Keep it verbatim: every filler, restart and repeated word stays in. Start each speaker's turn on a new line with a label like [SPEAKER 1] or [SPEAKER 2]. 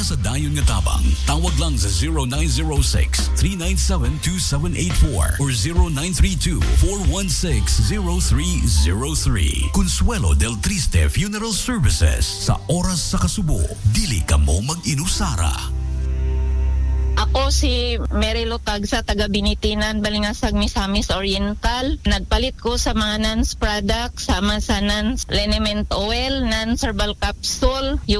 [SPEAKER 1] sa dayon nga tabang, tawag lang sa zero nine zero six, three nine seven, two seven eight four or zero nine three two, four one six, zero three zero three. Consuelo del Triste Funeral Services. Sa oras sa kasubo, dili ka mo mag-inusara.
[SPEAKER 2] Ako si Mary Lutag sa taga Binitinan, Balingasag, Misamis Oriental. Nagpalit ko sa mga Nans product, sama sa Nans Liniment Oil, Nans Herbal Capsule,